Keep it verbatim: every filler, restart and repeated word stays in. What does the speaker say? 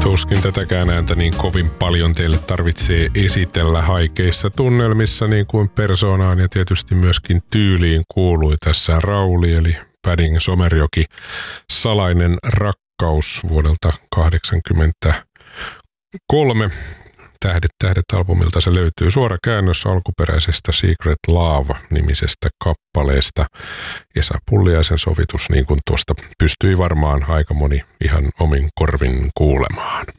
tuskin tätäkään ääntä niin kovin paljon teille tarvitsee esitellä haikeissa tunnelmissa niin kuin persoonaan ja tietysti myöskin tyyliin kuului tässä Rauli eli Padding Somerjoki, Salainen rakkaus vuodelta kahdeksankymmentäkolme. Tähdet tähdet albumilta se löytyy suora käännös alkuperäisestä Secret Love-nimisestä kappaleesta. Esa Pulliaisen sovitus, niin kuin tuosta pystyi varmaan aika moni ihan omin korvin kuulemaan.